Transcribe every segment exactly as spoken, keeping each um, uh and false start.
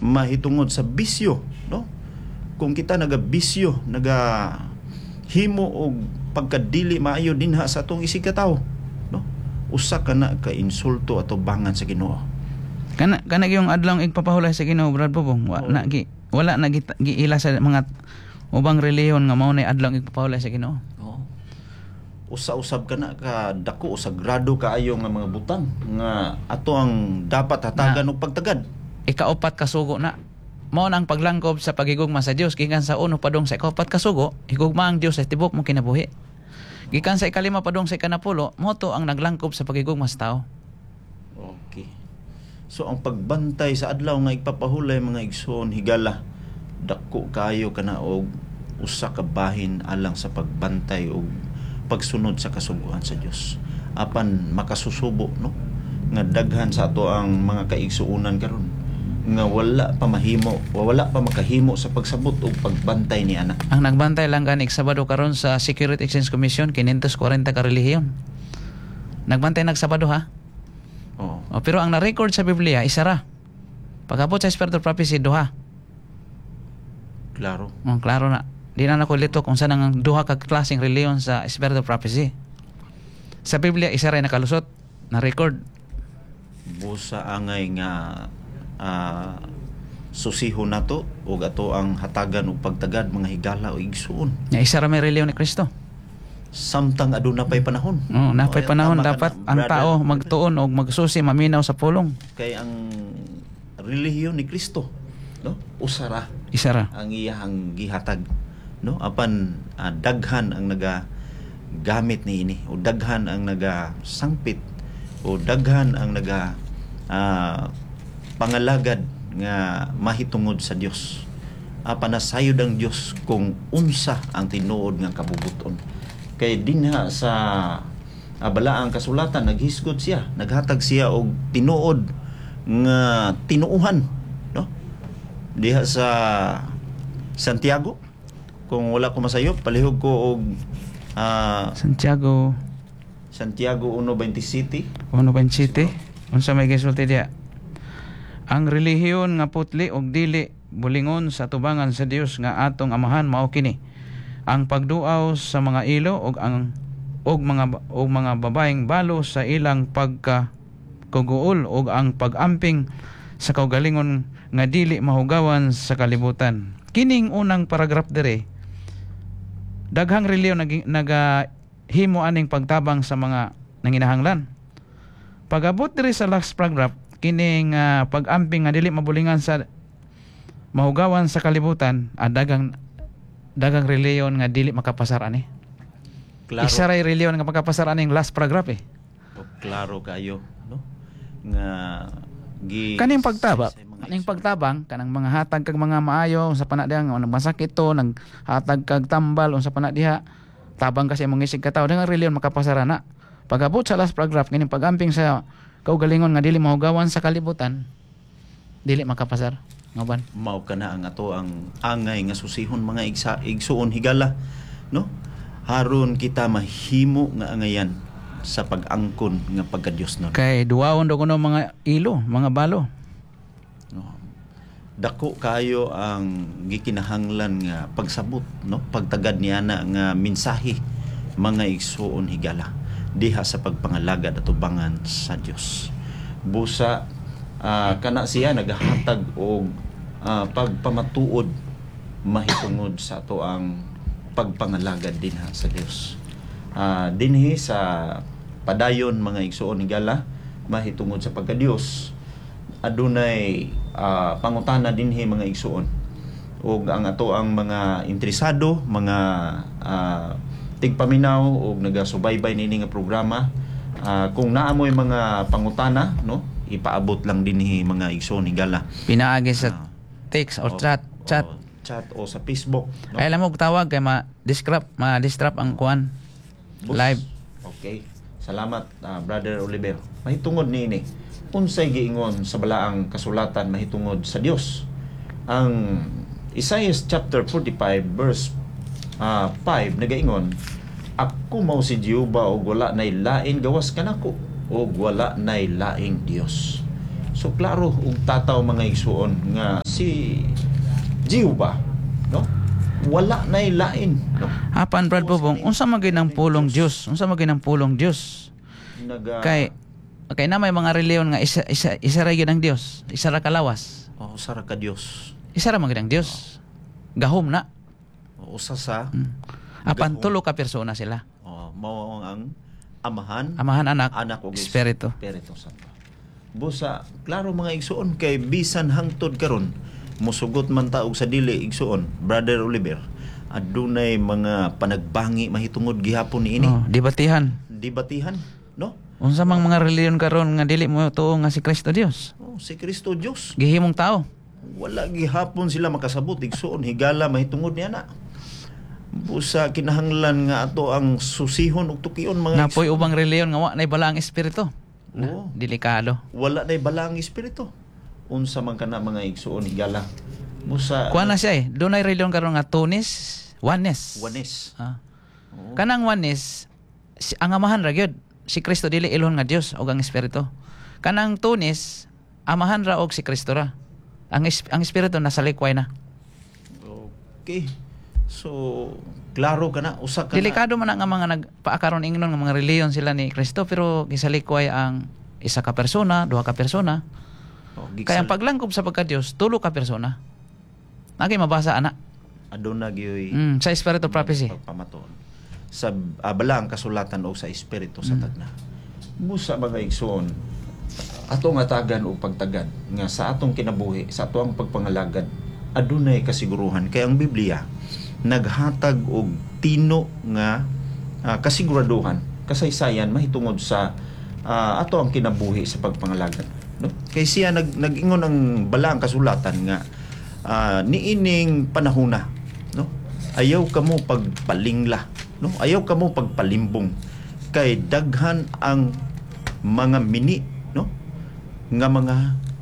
mahitungod sa bisyo, no? Kung kita naga-bisyo, naga-himo og pagkadili maayo dinha sa atong isig ka tawo, no? Usa ka na ka insulto ato bangan sa Ginoo. Kana kana yung adlaw igpapahulay sa Ginoo, Brad Bobong. Wa, oh. na, gi, wala na gi, giila sa mga ubang reliyon nga mao nay adlaw igpapahulay sa Ginoo. Oo. Usa-usab ka na ka dako o sagrado kaayo nga mga butang nga ato ang dapat hatagan og pagtagad. Ikaupat ka sugo na. Mao nang paglangkob sa pagigugma sa Dios gikan sa uno padung sa ikaupat ka sugo, higugma ang Dios sa tibok mo kinabuhi. Gikan sa ikalima padung sa ikanapulo, mo to ang naglangkob sa pagigugma sa tao. Okay. So ang pagbantay sa adlaw nga igpapahulay mga igsoon higala, dako kayo kana og usa ka bahin alang sa pagbantay og pagsunod sa kasuguan sa Dios. Apan makasusubo, no, nga daghan sa ato ang mga kaigsuonan karon nga wala pa mahimo, wala pa makahimo sa pagsabot og pagbantay ni ana. Ang nagbantay lang ganik Sabado karon sa Security Exchange Commission kinentos kuwarenta ka relihiyon. Nagbantay nagsabado ha. Oh. Oh, pero ang na-record sa Biblia isa ra. Pagabot sa Spirit of Prophecy duha. Klaro. Oh, klaro na. Di na nako lito kung saan ang duha ka klaseng relihiyon sa Spirit of Prophecy. Sa Biblia isa ra nakalusot na record. Busa angay nga uh, susiho nato ug ato ang hatagan og pagtagad mga higala o igsuon. Nga isa ra may relihiyon ni Kristo. Samtang aduna pay panahon. Oh, napay o, panahon dapat na, ang brother, tao magtuon og magsusi maminaw sa pulong. Kay ang relihiyon ni Kristo, no? Usara Isa ra ang iyang gihatag, no? Apan uh, daghan ang naga gamit niini o daghan ang naga sangpit o daghan ang naga uh, pangalagad nga mahitungod sa Dios. Apan nasayod ang Dios kung unsa ang tinuod nga kabubuton. Kay dinha sa abalaang kasulatan naghisgot siya, naghatag siya og tinuod nga tinuuhan, no? Diha sa Santiago, kung wala ko masayop, palihog ko og uh, Santiago Santiago one twenty-seven. one twenty-seven. Unsa may gisulti diha? Ang relihiyon nga putli og dili bulingon sa tubangan sa Dios nga atong amahan mao kini: ang pagduaw sa mga ilo og ang og mga og mga babaeng balo sa ilang pagka kuguol og ang pag-amping sa kaugalingon nga dili mahugawan sa kalibutan. Kining unang paragraph dire, daghang relihiyon nag nagahimo aning pagtabang sa mga nanginahanglan. Pag-abot dire sa last paragraph, kining uh, pag-amping nga dili mabulingan sa mahugawan sa kalibutan, ah, daghang dagang reliyon nga dili makapasar ani. Klaro. Isa ra reliyon nga makapasar aning last paragraph eh. O, klaro kayo, no? Nga gi kaning pagtabang, kaning pagtabang kanang mga hatag kag mga maayo sa pana diha nga nagmasakit to, nang hatag kag tambal unsa pana diha, tabang kasi imong isig ka tawo, dagang reliyon makapasar ana. Pagabot sa last paragraph kining pag-amping sa kaugalingon nga dili mahugawan sa kalibutan, dili makapasar. Ngaban mao kana ang ato ang angay nga susihon mga igsa, igsuon higala, no? Haron kita mahimo nga angayan sa pag-angkon nga pagka-Dios no. Kay duwawon do kuno mga ilo, mga balo. No. Dako kayo ang gikinahanglan nga pagsabot, no? Pagtagad niya na nga mensahe mga igsuon higala diha sa pagpangalagad at ubangan sa Dios. Busa uh, kana siya naghatag og uh, pagpamatuod mahitungod sa ato ang pagpangalagad dinha sa Dios. Uh, dinhi sa padayon mga igsuon higala mahitungod sa pagka-Dios, adunay uh, pangutana dinhi mga igsuon ug ang ato ang mga interesado, mga uh, tigpaminaw ug nagasubaybay nini nga programa, uh, kung naamoy mga pangutana, no, ipaabot lang dinhi mga igsoon higala pinaagi sa uh, text or o, chat chat o, chat o sa Facebook, no? Ay alam mo tawag kay ma-disrupt ma-disrupt ang kuan live. Okay, salamat uh, Brother Oliver. Mahitungod niini unsay giingon sa balaang kasulatan mahitungod sa Dios. Ang Isaiah chapter forty-five verse uh, five nagaingon, ako mao si Jehova og wala nay lain gawas kanako og wala nay laing Dios. So klaro ug tataw mga igsuon nga si Jehovah, no? Wala na lain, no? Apan Brad Bobong, unsa man gyud ang pulong Dios? Unsa man gyud ang pulong Dios? Naga Kay kay na may mga reliyon nga isa isa isa ra gyud ang Dios, isa ra kalawas. oh, sara ka Dios. Isa ra man gyud ang Dios. Gahom na. O, usa sa Hmm. Apan Gahom. tulo ka persona sila. oh, mao ang amahan, Amahan, anak, anak ug espiritu. Espiritu Santo. Busa, klaro mga igsuon kay bisan hangtod karon musugot man ta og sa dili igsuon, Brother Oliver. Adunay mga panagbangi mahitungod gihapon niini. Oh, dibatihan. Dibatihan, no? Unsa mang mga reliyon karon nga dili mo tuo nga si Kristo Dios? Oh, si Kristo Dios. Gihimong tao. Wala gihapon sila makasabot igsuon higala mahitungod niya na. Busa kinahanglan nga ato ang susihon ug tukion mga Napoy igsoon. ubang reliyon nga wa nay bala ang espiritu. Na, Oo. delikado. Wala nay balang espiritu. Unsa man kana mga igsuon higala. Busa Kuha na siya eh. Doon ay reliyon karon nga tunis, oneness. Wanes. Ah. Oo. Kanang oneness, si, ang amahan ra gyud. Si Kristo dili ilhon nga Dios ug ang espiritu. Kanang tunis, amahan ra og si Kristo ra. Ang es- ang espiritu nasa likway na. Okay. So, klaro ka na. Usa ka Delikado man ang mga nagpaakaron ingnon nga mga reliyon sila ni Kristo pero gisalikway ang isa ka persona, duha ka persona. na. Oh, Kaya ang paglangkob sa pagka Dios, tulo ka persona. Nagay mabasa ana. aduna gyoy Mm, sa Spirit of Prophecy. pagpamaton sa uh, balang kasulatan o sa espiritu sa tagna. Busa mga igsoon atong atagan o pagtagad nga sa atong kinabuhi, sa atong pagpangalagad, adunay kasiguruhan kay ang Biblia naghatag og tino nga ah, kasiguraduhan, kasaysayan mahitungod sa ah, ato ang kinabuhi sa pagpangalagad, no? Kay siya nag nag-ingon ang balang kasulatan nga ah, niining panahona, no? Ayaw kamo pagpalingla, no? Ayaw kamo pagpalimbong kay daghan ang mga mini, no? Nga mga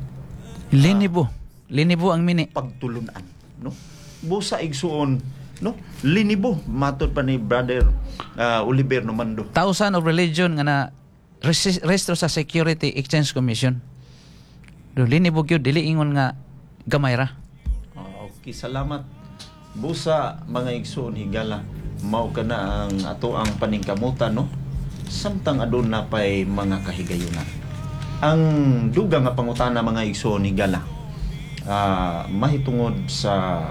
Linibo. Linibo ang mini. pagtulunan, no? Busa igsuon, no? Linibo matod pa ni Brother ah, Oliver Nomando. Thousand of religion nga na resi- restro sa Security Exchange Commission. Do linibo gyud dili ingon nga gamay ra. Ah, okay, salamat. Busa mga igsuon higala mao kana ang ato ang paningkamutan, no? Samtang aduna pay mga kahigayunan. Ang duga nga pangutana mga igsoon higala ah mahitungod sa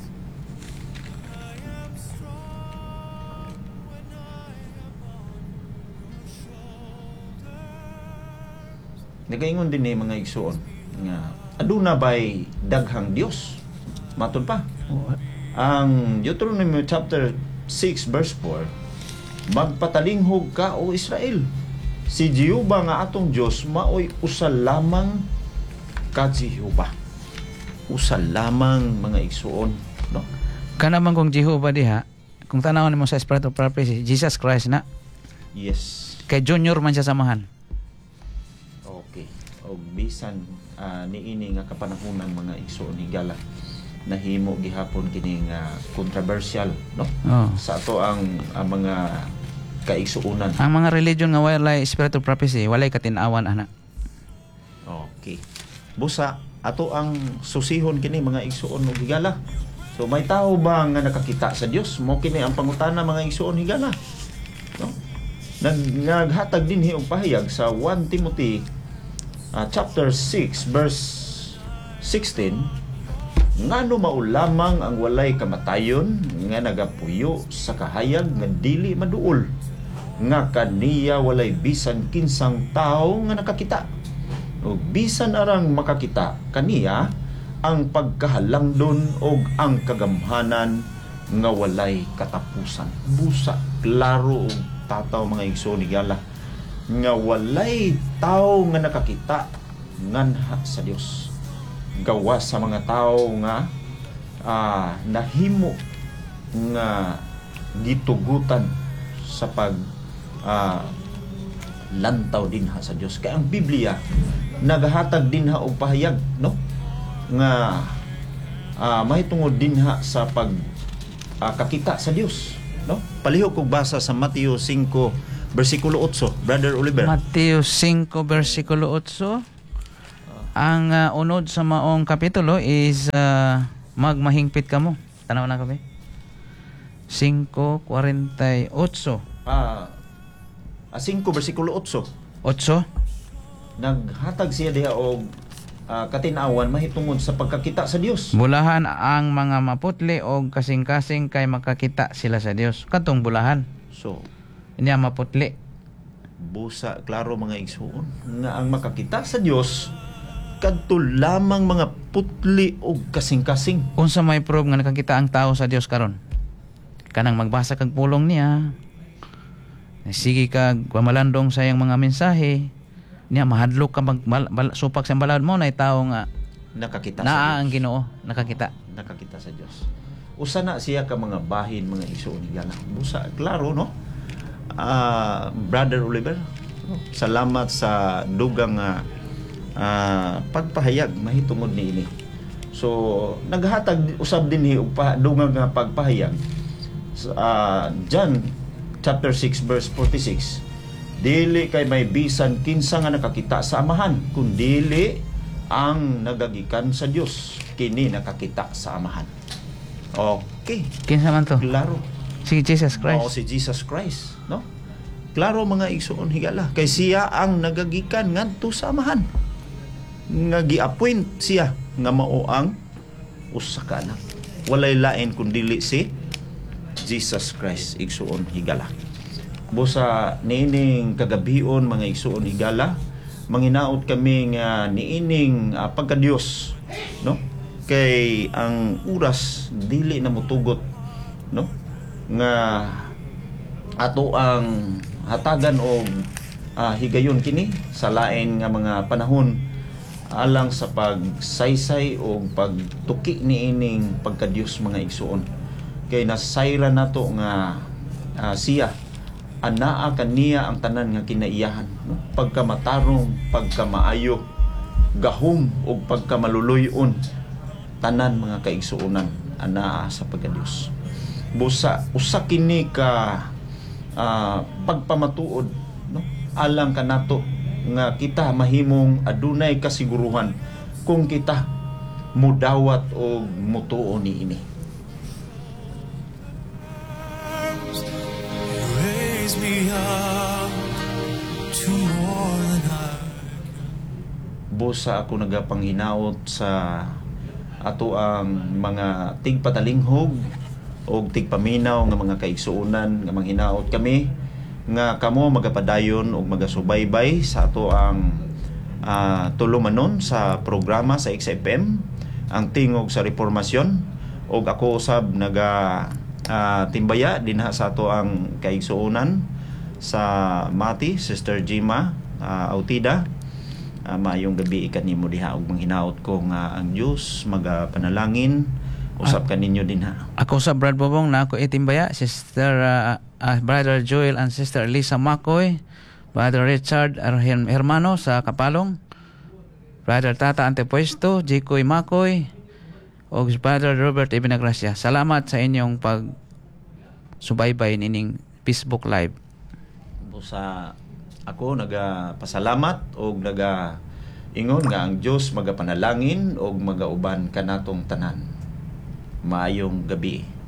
nagaingon din ni mga igsoon nga aduna bay daghang Dios matud pa ang Deuteronomy chapter six verse four, magpatalinghog ka o Israel, si Jehovah nga atong Dios maoy usa lamang ka Jehovah. Usa lamang mga igsuon, no? Kana man kung Jehovah diha, kung tanawon mo sa Spirit of Prophecy, Jesus Christ na Yes. kay Junior man siya samahan. Okay. Og bisan ah, niini nga kapanahunan mga igsuon higala nahimo gihapon kini nga controversial, no? Oh. Sa ato ang, ang mga kaigsuunan. Ang mga religion nga walay Spirit of Prophecy, walay katin-awan ana. Okay. Busa ato ang susihon kini mga igsuon ug higala. So may tao ba nga nakakita sa Dios? Mo kini ang pangutana mga igsuon higala. No? Nag naghatag dinhi og pahayag sa First Timothy uh, chapter six verse sixteen, ngano mao lamang ang walay kamatayon nga nagapuyo sa kahayag nga dili maduol, nga kaniya walay bisan kinsang tawo nga nakakita. O bisan arang makakita kaniya ang pagkahalangdon og ang kagamhanan nga walay katapusan. Busa klaro og tataw mga igsoon higala nga walay tawo nga nakakita nganha sa Dios, gawa sa mga tao nga ah, nahimo nga gitugutan sa pag ah, lantaw dinha sa Dios. Kaya ang Biblia nagahatag dinha og pahayag, no? Nga ah, mahitungod dinha sa pag ah, kakita sa Dios, no? Palihog kog basa sa Mateo five versikulo eight, Brother Oliver. Mateo five versikulo eight. Ang ah, unod sa maong kapitulo is ah, magmahingpit ka mo. Tanaw na kami. five forty-eight. Ah, uh, five versikulo eight. Otso. Naghatag siya diha og ah, katinawan mahitungod sa pagkakita sa Dios. Bulahan ang mga maputli o kasing-kasing kay makakita sila sa Dios. Katong bulahan. So, Inya maputli. busa klaro mga igsuon nga ang makakita sa Dios kadto lamang mga putli og kasing-kasing. Unsa may prove nga nakakita ang tao sa Dios karon? Kanang magbasa kag pulong niya. Sige kag pamalandong sa iyang mga mensahe. Niya mahadlok ka mag bal, bal, supak sa balad mo na tao nga Nakakita sa naa ang Dios. Ginoo nakakita. Nakakita sa Dios. Usa na siya ka mga bahin mga igsuon higala. Busa klaro no. Ah, Brother Oliver, salamat sa dugang nga ah, pagpahayag mahitungod niini. So naghatag usab dinhi og pa- dugang nga pagpahayag sa ah, John chapter six verse forty-six. Dili kay may bisan kinsa nga nakakita sa Amahan, kundili ang nagagikan sa Dios kini nakakita sa Amahan. Okay, Kinsa man to? klaro. Si Jesus Mao Christ. si Jesus Christ, no? Klaro mga igsuon higala kay siya ang nagagikan ngadto sa Amahan. Nga gi-appoint siya nga mao ang usa ka anak. Walay lain kundi si Jesus Christ igsuon higala. Busa niining kagabion mga igsuon higala, manginaot kami nga niining uh, pagka-Dios, no? Kay ang oras dili na motugot, no? Nga ato ang hatagan og ah, higayon kini sa lain nga mga panahon alang sa pagsaysay o pagtuki niining pagka-Dios mga igsuon. Kay nasayra nato nga ah, siya anaa kaniya ang tanan nga kinaiyahan, no? Pagkamatarong, pagkamaayo, gahom o pagkamaluluyon, tanan mga kaigsuonan anaa sa pagka-Dios. Busa usa kini ka uh, pagpamatuod, no? Alang kanato nga kita mahimong adunay kasiguruhan kung kita mudawat o mutuo niini. Raise me up to more than I. Busa ako nagapanghinaot sa ato ang mga tigpatalinghog o tigpaminaw nga mga kaigsuonan nga manghinaot kami nga kamo magapadayon og magasubaybay sa ato ang uh, tulumanon sa programa sa X F M ang tingog sa reformasyon og ako usab naga uh, timbaya dinha sa ato ang kaigsuonan sa Mati Sister Jima uh, Autida. Uh, maayong gabi kanimo diha og manghinaot ko nga ang Dios magapanalangin usab kaninyo din ha. Ako sa Brad Bobong na ako itimbaya, Sister uh, uh, Brother Joel and Sister Lisa Makoy, Brother Richard Her- Hermano sa Kapalong, Brother Tata Antepuesto, Jikoy Makoy, o Brother Robert Ibinagracia. Salamat sa inyong pag subaybay nining Facebook Live. Busa ako nagapasalamat og naga ingon nga ang Dios magapanalangin og magauban kanatong tanan. Maayong gabi.